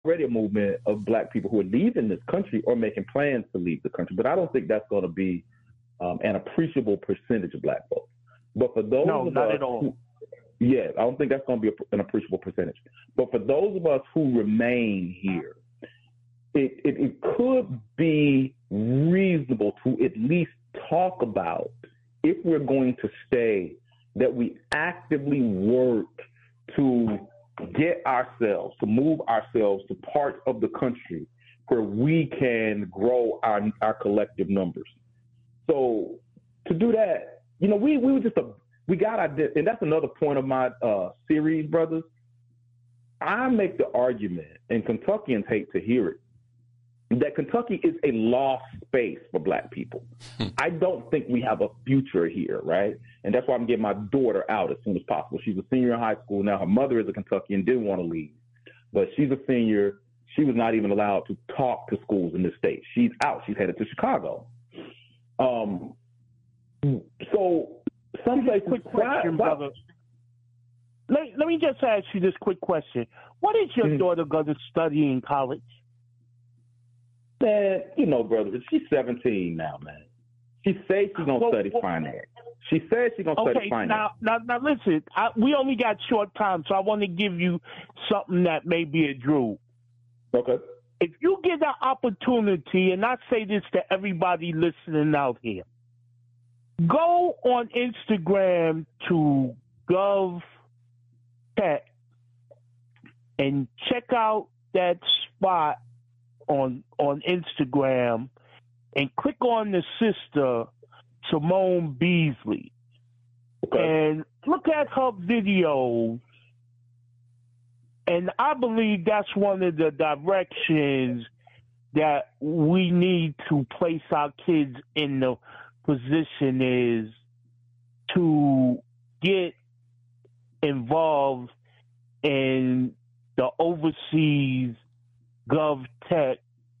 already a movement of black people who are leaving this country or making plans to leave the country, but I don't think that's going to be an appreciable percentage of black folks. But for those no, of not us at all. I don't think that's going to be an appreciable percentage. But for those of us who remain here, it could be reasonable to at least talk about, if we're going to stay, that we actively work to get ourselves, to move ourselves to parts of the country where we can grow our collective numbers. So to do that, we got our, and that's another point of my series, brothers. I make the argument, and Kentuckians hate to hear it, that Kentucky is a lost space for black people. I don't think we have a future here, right? And that's why I'm getting my daughter out as soon as possible. She's a senior in high school now. Her mother is a Kentuckian, didn't want to leave, but she's a senior. She was not even allowed to talk to schools in this state. She's out. She's headed to Chicago. So some places. Quick question, brother. Let me just ask you this quick question. What is your daughter going to study in college? Man, brother, she's 17 now, man. She says she's going to study finance. She says she's going to study finance. Now listen, we only got short time, so I want to give you something that may be a drew. Okay. If you get an opportunity, and I say this to everybody listening out here, go on Instagram to GovTech and check out that spot on Instagram and click on the sister Simone Beasley and look at her videos. And I believe that's one of the directions that we need to place our kids in the position is to get involved in the overseas GovTech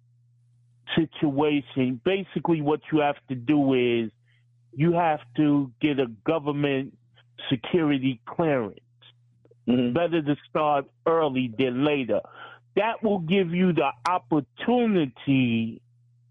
situation. Basically, what you have to do is you have to get a government security clearance. Better to start early than later. That will give you the opportunity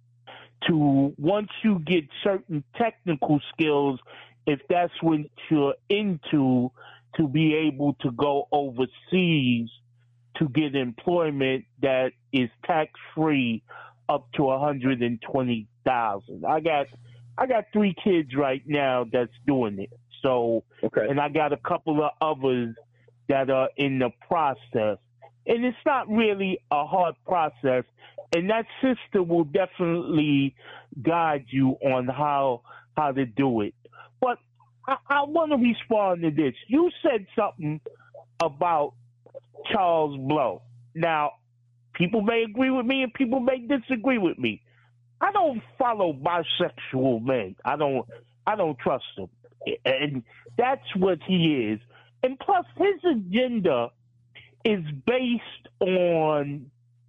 to, once you get certain technical skills, if that's what you're into, to be able to go overseas to get employment that is tax-free up to $120,000. I got 3 kids right now that's doing it. So, and I got a couple of others that are in the process. And it's not really a hard process. And that sister will definitely guide you on how to do it. But I want to respond to this. You said something about Charles Blow. Now, people may agree with me and people may disagree with me. I don't follow bisexual men. I don't trust them. And that's what he is. And plus, his agenda is based on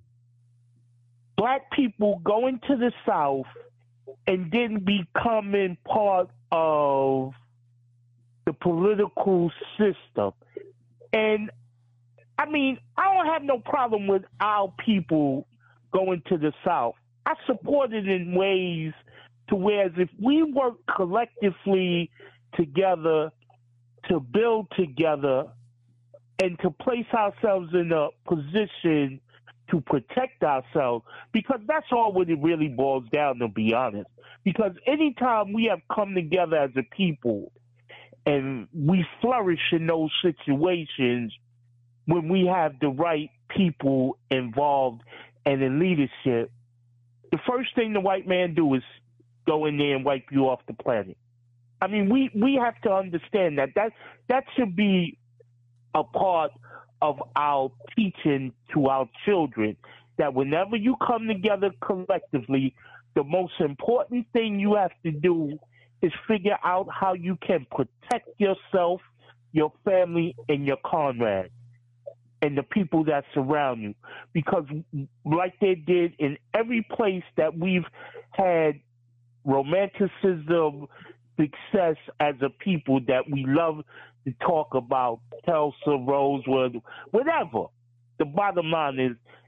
black people going to the South and then becoming part of the political system. And, I mean, I don't have no problem with our people going to the South. I support it in ways to where if we work collectively together to build together and to place ourselves in a position to protect ourselves, because that's all what it really boils down, to be honest. Because anytime we have come together as a people and we flourish in those situations when we have the right people involved and in leadership, the first thing the white man do is go in there and wipe you off the planet. I mean, we have to understand that should be a part of our teaching to our children, that whenever you come together collectively, the most important thing you have to do is figure out how you can protect yourself, your family, and your comrades, and the people that surround you. Because like they did in every place that we've had romanticism, success as a people that we love to talk about, Tulsa, Rosewood, whatever. The bottom line is